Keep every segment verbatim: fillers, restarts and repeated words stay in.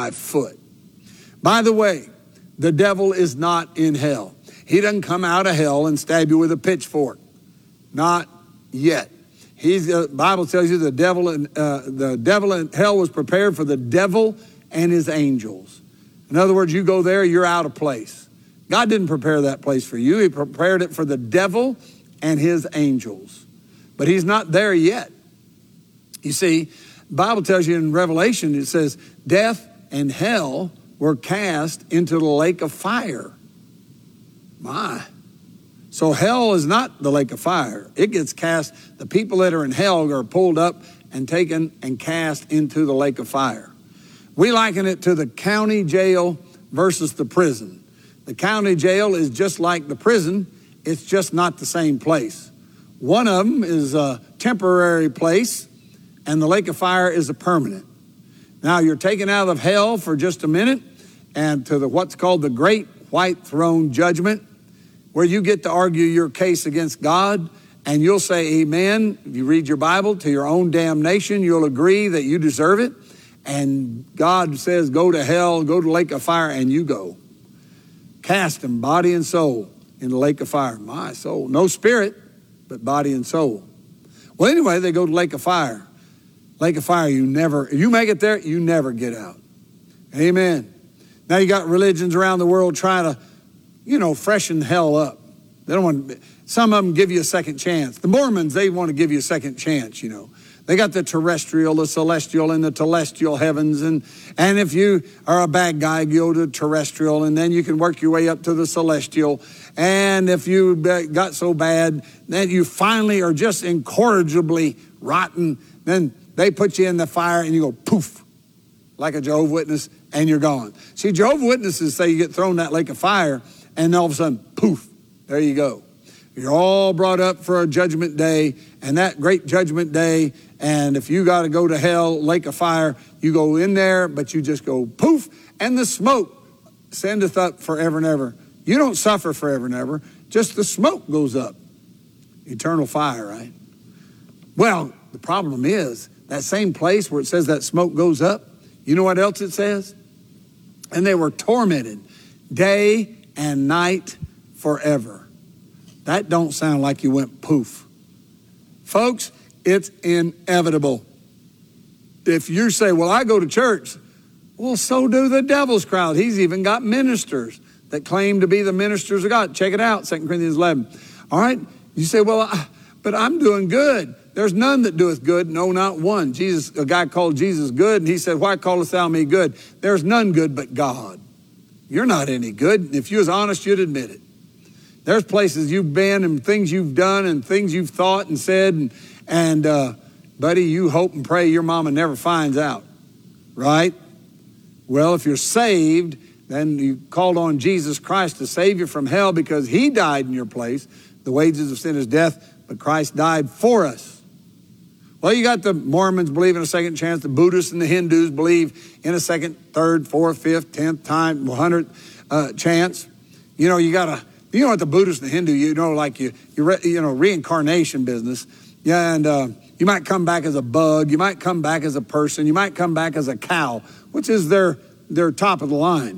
my foot. By the way, the devil is not in hell. He doesn't come out of hell and stab you with a pitchfork. Not yet. He's, the Bible tells you the devil and uh, the devil in hell was prepared for the devil and his angels. In other words, you go there, you're out of place. God didn't prepare that place for you. He prepared it for the devil and his angels. But he's not there yet. You see, the Bible tells you in Revelation, it says, death and hell were cast into the lake of fire. My. So hell is not the lake of fire. It gets cast, the people that are in hell are pulled up and taken and cast into the lake of fire. We liken it to the county jail versus the prison. The county jail is just like the prison. It's just not the same place. One of them is a temporary place, and the lake of fire is a permanent. Now you're taken out of hell for just a minute and to the what's called the great white throne judgment, where you get to argue your case against God, and you'll say amen. If you read your Bible, to your own damnation, you'll agree that you deserve it. And God says, go to hell, go to the lake of fire, and you go. Cast them, body and soul, in the lake of fire. My soul. No spirit, but body and soul. Well, anyway, they go to lake of fire. Lake of fire, you never, if you make it there, you never get out. Amen. Now you got religions around the world trying to, you know, freshen hell up. They don't want, some of them give you a second chance. The Mormons, they want to give you a second chance, you know. They got the terrestrial, the celestial, and the telestial heavens. And, and if you are a bad guy, you go to terrestrial, and then you can work your way up to the celestial. And if you got so bad that you finally are just incorrigibly rotten, then they put you in the fire and you go poof, like a Jehovah's Witness, and you're gone. See, Jehovah's Witnesses say you get thrown in that lake of fire, and all of a sudden, poof, there you go. You're all brought up for a judgment day, and that great judgment day, and if you got to go to hell, lake of fire, you go in there, but you just go poof, and the smoke sendeth up forever and ever. You don't suffer forever and ever, just the smoke goes up. Eternal fire, right? Well, the problem is, that same place where it says that smoke goes up, you know what else it says? And they were tormented day and night forever. That don't sound like you went poof. Folks, it's inevitable. If you say, well, I go to church, well, so do the devil's crowd. He's even got ministers that claim to be the ministers of God. Check it out, Second Corinthians eleven. All right? You say, well, I, but I'm doing good. There's none that doeth good, no, not one. Jesus, a guy called Jesus good, and he said, why callest thou me good? There's none good but God. You're not any good. If you was honest, you'd admit it. There's places you've been and things you've done and things you've thought and said, and, and uh, buddy, you hope and pray your mama never finds out, right? Well, if you're saved, then you called on Jesus Christ to save you from hell because he died in your place. The wages of sin is death, but Christ died for us. Well, you got the Mormons believe in a second chance. The Buddhists and the Hindus believe in a second, third, fourth, fifth, tenth time, hundredth uh, chance. You know, you got to, you know what the Buddhists and the Hindu, you know, like you, you, re, you know, reincarnation business. Yeah, and uh, you might come back as a bug. You might come back as a person. You might come back as a cow, which is their, their top of the line.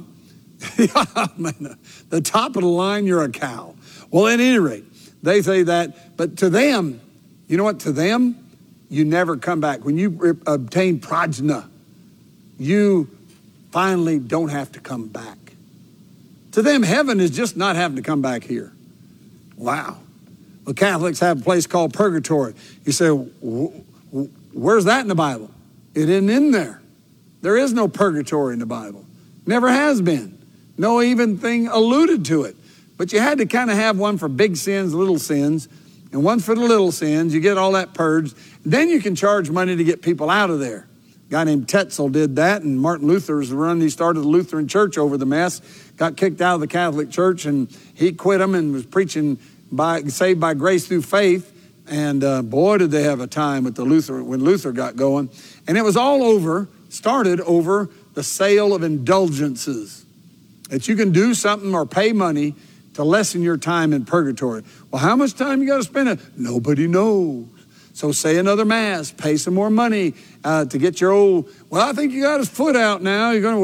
The top of the line, you're a cow. Well, at any rate, they say that. But to them, you know what, to them, you never come back. When you obtain prajna, you finally don't have to come back. To them, heaven is just not having to come back here. Wow. Well, Catholics have a place called purgatory. You say, where's that in the Bible? It isn't in there. There is no purgatory in the Bible. Never has been. No even thing alluded to it. But you had to kind of have one for big sins, little sins, and one for the little sins. You get all that purged. Then you can charge money to get people out of there. A guy named Tetzel did that, and Martin Luther's run. He started the Lutheran Church over the mess, got kicked out of the Catholic Church, and he quit them and was preaching by saved by grace through faith. And uh, boy, did they have a time with the Luther when Luther got going. And it was all over, started over the sale of indulgences. That you can do something or pay money to lessen your time in purgatory. Well, how much time you got to spend it? Nobody knows. So say another mass, pay some more money uh, to get your old, well, I think you got his foot out now. You're going to